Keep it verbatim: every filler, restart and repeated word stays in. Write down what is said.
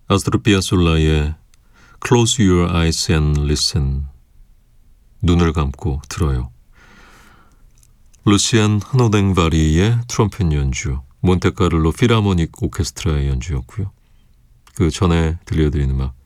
아스토르 피아솔라의 Close Your Eyes and Listen, 눈을 감고 들어요. 루시안 흐노댕바리의 트럼펫 연주, 몬테카를로 필하모닉 오케스트라의 연주였고요. 그 전에 들려드린 음악